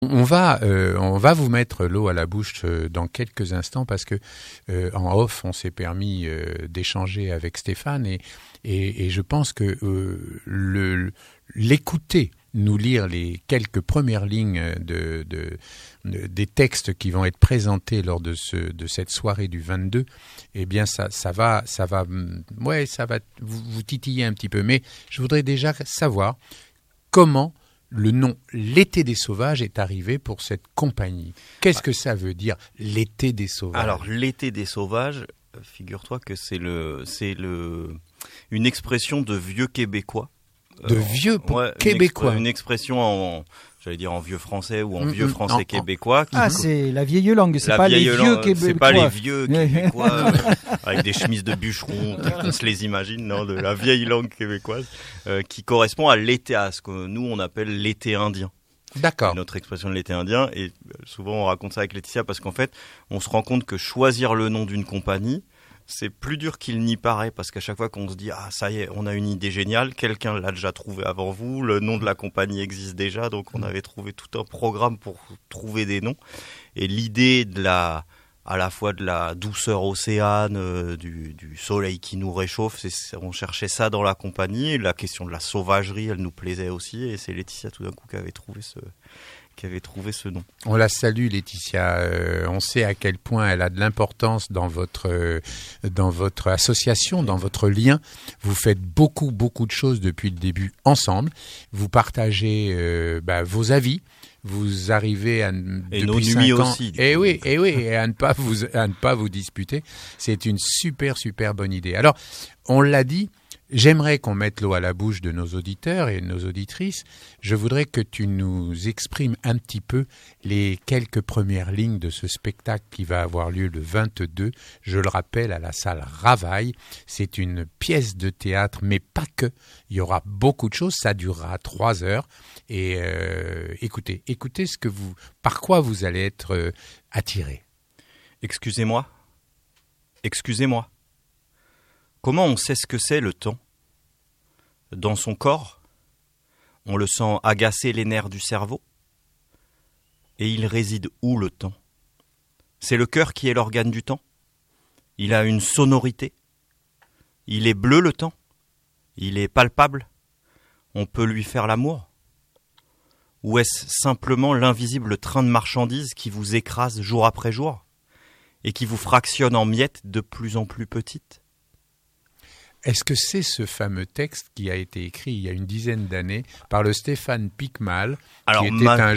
On va vous mettre l'eau à la bouche dans quelques instants parce que en off, on s'est permis d'échanger avec Stéphane et je pense que l'écouter nous lire les quelques premières lignes des textes qui vont être présentés lors de cette soirée du 22, eh bien ça va vous titiller un petit peu. Mais je voudrais déjà savoir comment le nom L'été des sauvages est arrivé pour cette compagnie. Qu'est-ce que ça veut dire, l'été des sauvages ? Alors, l'été des sauvages, figure-toi que c'est une expression de vieux québécois. Québécois. Une expression j'allais dire en vieux français ou en vieux français québécois. C'est la vieille langue, c'est pas les vieux québécois. C'est pas les vieux québécois avec des chemises de bûcherons, on se les imagine, non, de la vieille langue québécoise, qui correspond à l'été, à ce que nous on appelle l'été indien. D'accord. Notre expression de l'été indien, et souvent on raconte ça avec Laetitia parce qu'en fait, on se rend compte que choisir le nom d'une compagnie, c'est plus dur qu'il n'y paraît, parce qu'à chaque fois qu'on se dit « Ah, ça y est, on a une idée géniale, quelqu'un l'a déjà trouvé avant vous, le nom de la compagnie existe déjà, donc on avait trouvé tout un programme pour trouver des noms. » Et l'idée à la fois de la douceur océane, du soleil qui nous réchauffe, on cherchait ça dans la compagnie, et la question de la sauvagerie, elle nous plaisait aussi, et c'est Laetitia tout d'un coup qui avait trouvé ce nom. On la salue, Laetitia. On sait à quel point elle a de l'importance dans votre association, dans votre lien. Vous faites beaucoup de choses depuis le début ensemble. Vous partagez vos avis. Vous arrivez et depuis nos nuits 5 ans, aussi. Et à ne pas vous disputer. C'est une super bonne idée. Alors, on l'a dit. J'aimerais qu'on mette l'eau à la bouche de nos auditeurs et de nos auditrices. Je voudrais que tu nous exprimes un petit peu les quelques premières lignes de ce spectacle qui va avoir lieu le 22, je le rappelle, à la salle Ravaille. C'est une pièce de théâtre, mais pas que. Il y aura beaucoup de choses, ça durera 3 heures. Et écoutez par quoi vous allez être attirés. Excusez-moi. Comment on sait ce que c'est le temps ? Dans son corps, on le sent agacer les nerfs du cerveau. Et il réside où le temps ? C'est le cœur qui est l'organe du temps. Il a une sonorité. Il est bleu le temps. Il est palpable. On peut lui faire l'amour. Ou est-ce simplement l'invisible train de marchandises qui vous écrase jour après jour et qui vous fractionne en miettes de plus en plus petites ? Est-ce que c'est ce fameux texte qui a été écrit il y a une dizaine d'années par le Stéphane Picmal, qui était un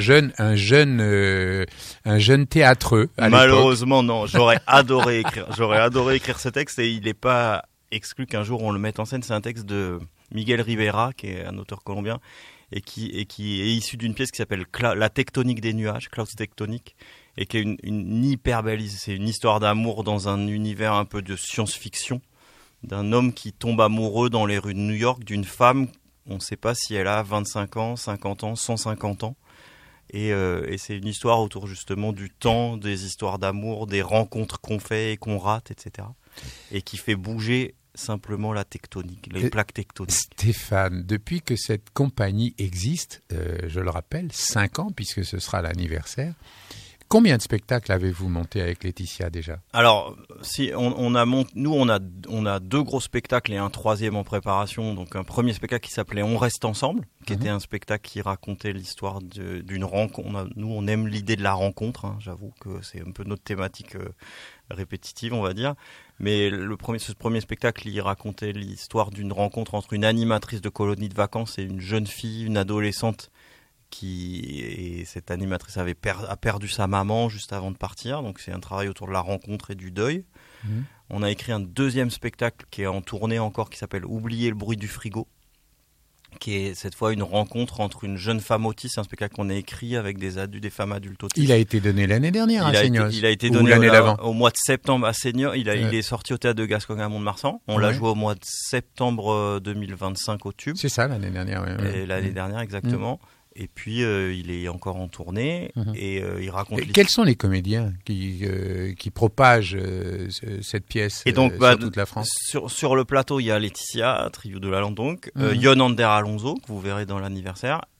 jeune théâtreux à Malheureusement, non. J'aurais adoré écrire ce texte, et il n'est pas exclu qu'un jour on le mette en scène. C'est un texte de Miguel Rivera, qui est un auteur colombien, et qui est issu d'une pièce qui s'appelle La tectonique des nuages, Clouds Tectonique, et qui est une hyper belle. C'est une histoire d'amour dans un univers un peu de science-fiction, d'un homme qui tombe amoureux dans les rues de New York d'une femme, on ne sait pas si elle a 25 ans, 50 ans, 150 ans. Et c'est une histoire autour justement du temps, des histoires d'amour, des rencontres qu'on fait et qu'on rate, etc. Et qui fait bouger simplement la tectonique, les plaques tectoniques. Stéphane, depuis que cette compagnie existe, je le rappelle, 5 ans puisque ce sera l'anniversaire, combien de spectacles avez-vous monté avec Laetitia déjà ? Alors, on a 2 gros spectacles et un 3e en préparation. Donc un premier spectacle qui s'appelait On reste ensemble, qui était un spectacle qui racontait l'histoire d'une rencontre. Nous, on aime l'idée de la rencontre. J'avoue que c'est un peu notre thématique répétitive, on va dire. Mais ce premier spectacle, il racontait l'histoire d'une rencontre entre une animatrice de colonie de vacances et une jeune fille, une adolescente, et cette animatrice a perdu sa maman juste avant de partir, donc c'est un travail autour de la rencontre et du deuil. On a écrit un 2e spectacle qui est en tournée encore, qui s'appelle Oublier le bruit du frigo, qui est cette fois une rencontre entre une jeune femme autiste, un spectacle qu'on a écrit avec des femmes adultes autistes. Il a été donné l'année dernière à Seignos. Il a été donné l'année d'avant. Au mois de septembre à Seignos. Il est sorti au théâtre de Gascogne à Mont-de-Marsan. On l'a joué au mois de septembre 2025 au Tube. C'est ça, l'année dernière. Et l'année dernière, exactement. Et puis, il est encore en tournée et il raconte... Quels sont les comédiens qui propagent cette pièce et donc, sur toute la France ? Sur le plateau, il y a Laetitia, Triou de la Lande, donc, Yon Ander Alonso, que vous verrez dans l'anniversaire,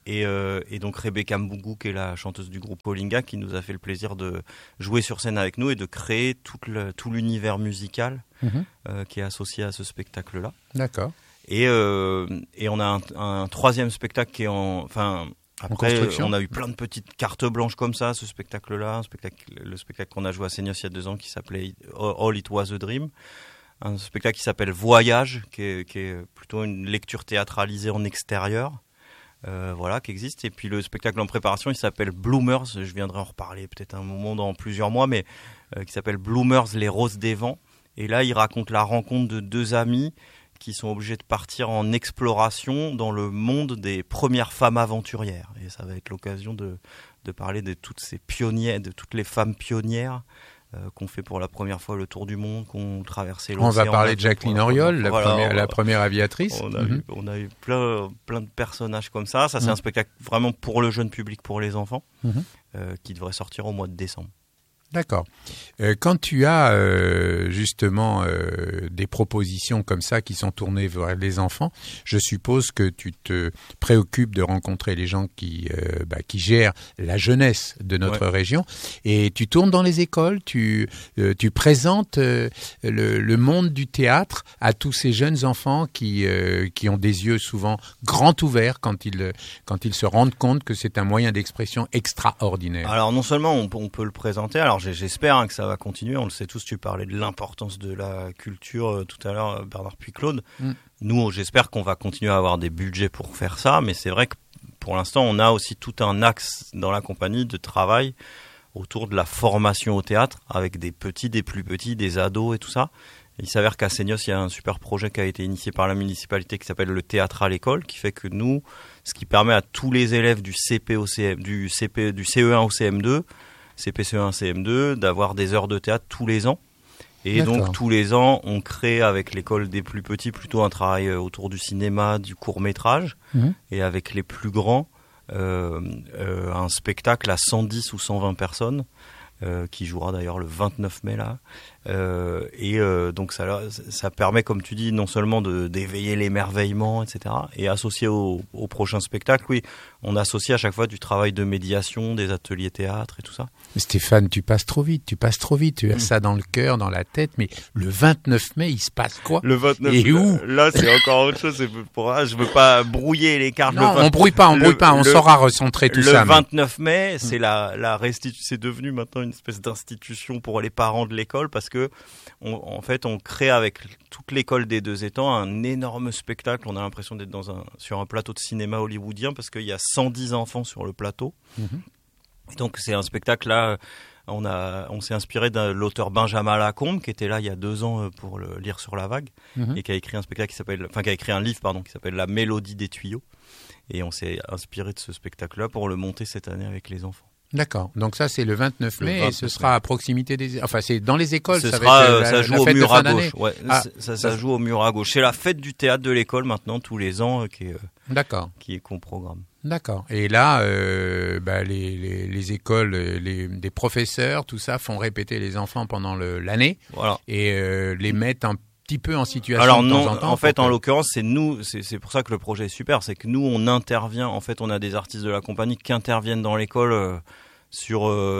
Et donc Rebecca Mbungu, qui est la chanteuse du groupe Olinga, qui nous a fait le plaisir de jouer sur scène avec nous et de créer tout l'univers musical qui est associé à ce spectacle-là. D'accord. Et on a un troisième spectacle qui est après, on a eu plein de petites cartes blanches comme ça, ce spectacle-là, le spectacle qu'on a joué à Seignos il y a 2 ans qui s'appelait All It Was a Dream. Un spectacle qui s'appelle Voyage, qui est plutôt une lecture théâtralisée en extérieur, qui existe. Et puis le spectacle en préparation, il s'appelle Bloomers, je viendrai en reparler peut-être un moment dans plusieurs mois, mais qui s'appelle Bloomers, les roses des vents. Et là, il raconte la rencontre de 2 amis qui sont obligés de partir en exploration dans le monde des premières femmes aventurières. Et ça va être l'occasion de parler de toutes ces pionnières, de toutes les femmes pionnières qu'on fait pour la première fois le tour du monde, qu'on traversé l'océan. On va parler de Jacqueline Auriol, la première aviatrice. On a eu plein de personnages comme ça. Ça, c'est un spectacle vraiment pour le jeune public, pour les enfants, qui devrait sortir au mois de décembre. D'accord. Quand tu as justement des propositions comme ça qui sont tournées vers les enfants, je suppose que tu te préoccupes de rencontrer les gens qui gèrent la jeunesse de notre région, et tu tournes dans les écoles, tu présentes le monde du théâtre à tous ces jeunes enfants qui ont des yeux souvent grands ouverts quand ils se rendent compte que c'est un moyen d'expression extraordinaire. Alors non seulement on peut le présenter, alors j'espère que ça va continuer. On le sait tous, tu parlais de l'importance de la culture tout à l'heure, Bernard Puy-Claude. Nous, j'espère qu'on va continuer à avoir des budgets pour faire ça, mais c'est vrai que pour l'instant, on a aussi tout un axe dans la compagnie de travail autour de la formation au théâtre, avec des petits, des plus petits, des ados et tout ça. Il s'avère qu'à Seignos, il y a un super projet qui a été initié par la municipalité qui s'appelle le théâtre à l'école, qui fait que nous, ce qui permet à tous les élèves du CE1 au CM2, CPCE1, CM2, d'avoir des heures de théâtre tous les ans. Et donc, tous les ans, on crée avec l'école des plus petits plutôt un travail autour du cinéma, du court-métrage. Et avec les plus grands, un spectacle à 110 ou 120 personnes, qui jouera d'ailleurs le 29 mai là. Donc ça permet, comme tu dis, non seulement d'éveiller l'émerveillement, etc. Et associé au prochain spectacle, oui, on associe à chaque fois du travail de médiation, des ateliers théâtre et tout ça. Mais Stéphane, tu passes trop vite, tu as ça dans le cœur, dans la tête, mais le 29 mai, il se passe quoi? Le 29 mai, là c'est encore autre chose, je veux pas brouiller les cartes. Non, on brouille pas, on saura recentrer tout ça. Le 29 mai, c'est la restitution, c'est devenu maintenant une espèce d'institution pour les parents de l'école, parce que on crée avec toute l'école des 2 étangs un énorme spectacle. On a l'impression d'être sur un plateau de cinéma hollywoodien, parce qu'il y a 110 enfants sur le plateau. Et donc c'est un spectacle là. On s'est inspiré de l'auteur Benjamin Lacombe, qui était là il y a 2 ans pour le lire sur la vague, et qui a écrit un livre qui s'appelle La Mélodie des tuyaux. Et on s'est inspiré de ce spectacle-là pour le monter cette année avec les enfants. D'accord. Donc ça, c'est le 29 mai et ce sera à proximité des... Enfin, c'est dans les écoles. Ça joue au mur à gauche. Ouais, ça joue au mur à gauche. C'est la fête du théâtre de l'école maintenant, tous les ans, qui est qu'on programme. D'accord. Et là, les écoles, des professeurs, tout ça, font répéter les enfants pendant l'année. Voilà. Et les mettent un petit peu en situation. Alors de temps en temps. En fait, en l'occurrence, c'est nous. C'est pour ça que le projet est super. C'est que nous, on intervient. En fait, on a des artistes de la compagnie qui interviennent dans l'école sur.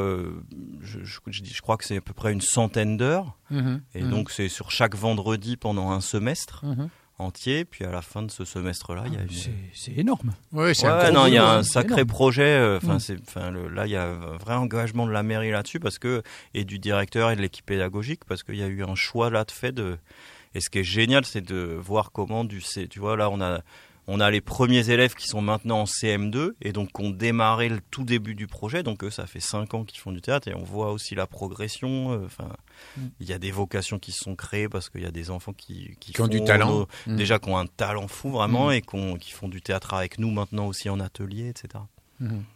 Je crois que c'est à peu près une centaine d'heures. Et donc, c'est sur chaque vendredi pendant un semestre. Entier, puis à la fin de ce semestre-là, il y a c'est énorme. Oui, il y a un sacré projet. Là, il y a un vrai engagement de la mairie là-dessus, et du directeur et de l'équipe pédagogique, parce qu'il y a eu un choix là de fait Et ce qui est génial, c'est de voir comment tu vois, là, on a les premiers élèves qui sont maintenant en CM2 et donc qui ont démarré le tout début du projet. Donc eux, ça fait 5 ans qu'ils font du théâtre et on voit aussi la progression. Il y a des vocations qui se sont créées parce qu'il y a des enfants qui ont du talent. Déjà qui ont un talent fou vraiment et qui font du théâtre avec nous maintenant aussi en atelier, etc.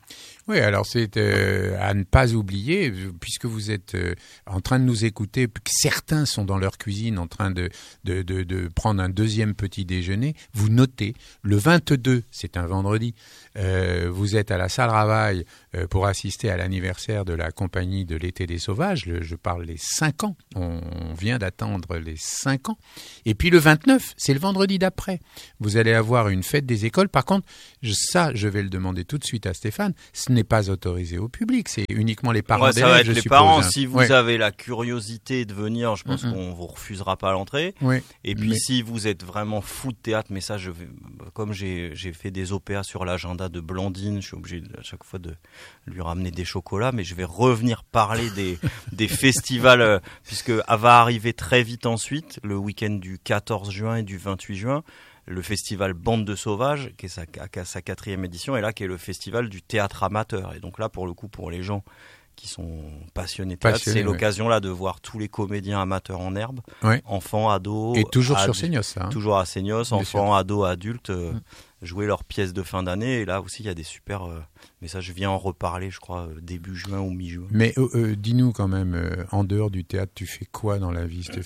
Oui, alors c'est à ne pas oublier, puisque vous êtes en train de nous écouter, certains sont dans leur cuisine en train de prendre un deuxième petit déjeuner, vous notez, le 22, c'est un vendredi, vous êtes à la salle Ravaille pour assister à l'anniversaire de la compagnie de l'été des sauvages, je parle les 5 ans, on vient d'attendre les 5 ans, et puis le 29, c'est le vendredi d'après, vous allez avoir une fête des écoles, par contre, je vais le demander tout de suite à Stéphane, ce n'est pas autorisé au public, c'est uniquement les parents d'élèves, ça va être je les suppose. Parents, si vous avez la curiosité de venir, je pense qu'on vous refusera pas l'entrée. Oui. Et puis si vous êtes vraiment fou de théâtre, mais ça, comme j'ai fait des OPA sur l'agenda de Blandine, je suis obligé à chaque fois de lui ramener des chocolats, mais je vais revenir parler des festivals, puisque va arriver très vite ensuite, le week-end du 14 juin et du 28 juin, le festival Bande de Sauvages, qui est sa 4e édition, et là qui est le festival du théâtre amateur. Et donc là, pour le coup, pour les gens qui sont passionnés de théâtre, c'est l'occasion là de voir tous les comédiens amateurs en herbe, enfants, ados. Et toujours sur Seignos, ça. Toujours à Seignos, enfants, ados, adultes, jouer leurs pièces de fin d'année. Et là aussi, il y a des super... mais ça, je viens en reparler, je crois, début juin ou mi-juin. Mais dis-nous quand même, en dehors du théâtre, tu fais quoi dans la vie, Stéphane ?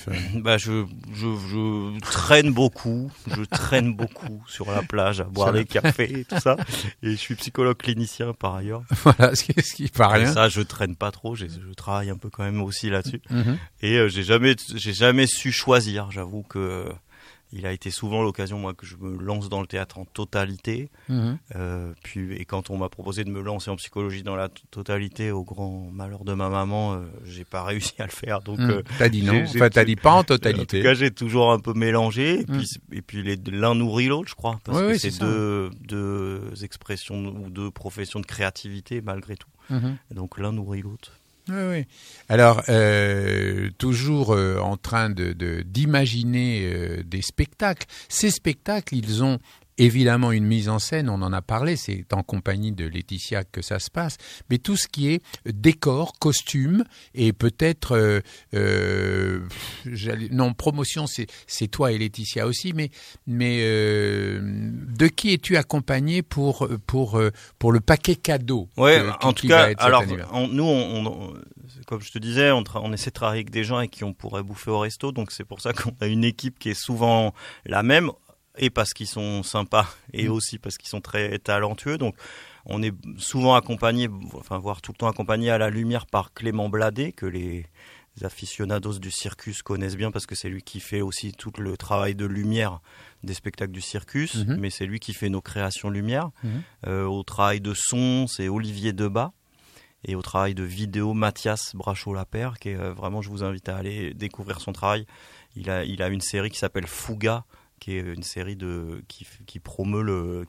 Je traîne beaucoup. Je traîne beaucoup sur la plage à boire des cafés et tout ça. Et je suis psychologue clinicien par ailleurs. Voilà, ce qui pas rien. Et ça, je traîne pas trop. Je travaille un peu quand même aussi là-dessus. Et j'ai jamais su choisir. J'avoue que... Il a été souvent l'occasion, moi, que je me lance dans le théâtre en totalité. Et quand on m'a proposé de me lancer en psychologie dans la totalité, au grand malheur de ma maman, j'ai pas réussi à le faire. Donc, t'as dit non. Enfin, t'as dit pas en totalité. En tout cas, j'ai toujours un peu mélangé. Et puis l'un nourrit l'autre, je crois, parce que c'est deux expressions ou deux professions de créativité malgré tout. Et donc l'un nourrit l'autre. Oui. Alors, toujours en train d'imaginer des spectacles. Ces spectacles, ils ont évidemment une mise en scène, on en a parlé, c'est en compagnie de Laetitia que ça se passe, mais tout ce qui est décor, costume, et peut-être, promotion, c'est toi et Laetitia aussi, mais de qui es-tu accompagné pour le paquet cadeau? En tout cas, alors, nous, comme je te disais, on essaie de travailler avec des gens avec qui on pourrait bouffer au resto, donc c'est pour ça qu'on a une équipe qui est souvent la même, et parce qu'ils sont sympas et aussi parce qu'ils sont très talentueux. Donc on est souvent accompagné, voire tout le temps accompagné à la lumière par Clément Bladet, que les aficionados du circus connaissent bien parce que c'est lui qui fait aussi tout le travail de lumière des spectacles du circus, mais c'est lui qui fait nos créations lumière. Au travail de son, c'est Olivier Debat. Et au travail de vidéo, Mathias Brachot-Lapère, qui est vraiment, je vous invite à aller découvrir son travail. Il a une série qui s'appelle Fouga, qui est une série qui promeut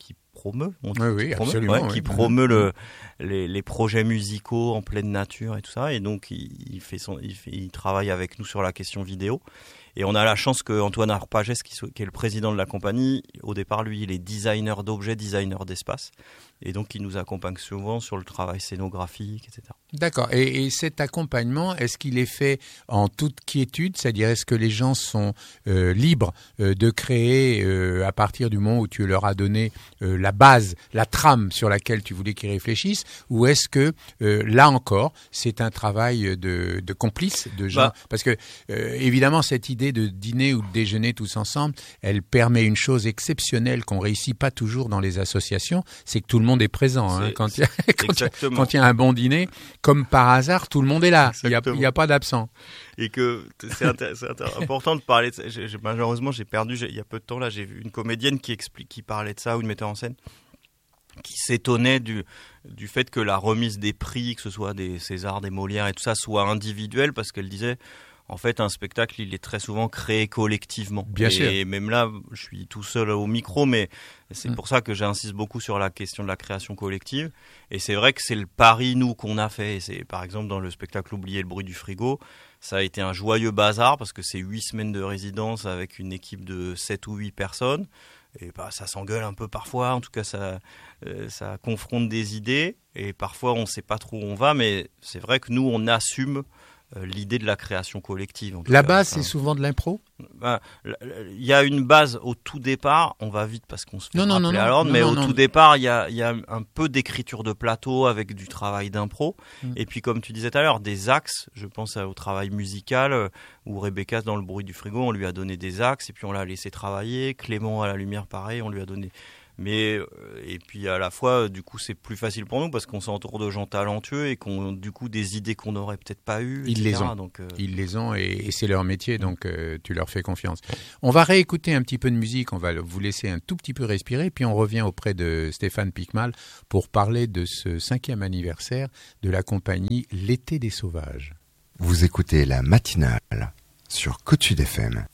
les projets musicaux en pleine nature et tout ça. Et donc il travaille avec nous sur la question vidéo. Et on a la chance que Antoine Arpagès, qui est le président de la compagnie, au départ, lui, il est designer d'objets, designer d'espace. Et donc, il nous accompagne souvent sur le travail scénographique, etc. D'accord. Et cet accompagnement, est-ce qu'il est fait en toute quiétude? C'est-à-dire, est-ce que les gens sont libres de créer à partir du moment où tu leur as donné la base, la trame sur laquelle tu voulais qu'ils réfléchissent? Ou est-ce que, là encore, c'est un travail de complices, de gens? Parce que, évidemment, cette idée de dîner ou de déjeuner tous ensemble, elle permet une chose exceptionnelle qu'on réussit pas toujours dans les associations, c'est que tout le monde est présent. Quand il y a un bon dîner, comme par hasard, tout le monde est là. Il n'y a pas d'absent. Et que c'est important de parler de ça. Malheureusement, j'ai perdu, il y a peu de temps, là, j'ai vu une comédienne qui parlait de ça, ou une metteur en scène, qui s'étonnait du fait que la remise des prix, que ce soit des Césars, des Molières et tout ça, soit individuelle, parce qu'elle disait... En fait, un spectacle, il est très souvent créé collectivement. Bien sûr. Et même là, je suis tout seul au micro, mais c'est pour ça que j'insiste beaucoup sur la question de la création collective. Et c'est vrai que c'est le pari, nous, qu'on a fait. C'est, par exemple, dans le spectacle Oublier le bruit du frigo, ça a été un joyeux bazar parce que c'est 8 semaines de résidence avec une équipe de 7 ou 8 personnes. Et ça s'engueule un peu parfois. En tout cas, ça confronte des idées. Et parfois, on ne sait pas trop où on va. Mais c'est vrai que nous, on assume l'idée de la création collective. La base, c'est souvent de l'impro ? Il y a une base au tout départ, on va vite parce qu'on se fait rappeler à l'ordre, mais au tout départ, il y a un peu d'écriture de plateau avec du travail d'impro. Et puis, comme tu disais tout à l'heure, des axes, je pense au travail musical, où Rebecca, dans Le bruit du frigo, on lui a donné des axes, et puis on l'a laissé travailler. Clément, à la lumière, pareil, on lui a donné... Mais et puis à la fois du coup c'est plus facile pour nous parce qu'on s'entoure de gens talentueux et qu'on du coup des idées qu'on n'aurait peut-être pas eues. Ils les ont. Donc, ils les ont et c'est leur métier, donc tu leur fais confiance. On va réécouter un petit peu de musique, on va vous laisser un tout petit peu respirer, puis on revient auprès de Stéphane Picmal pour parler de ce 5e anniversaire de la compagnie L'été des sauvages. Vous écoutez la matinale sur Côte Sud FM.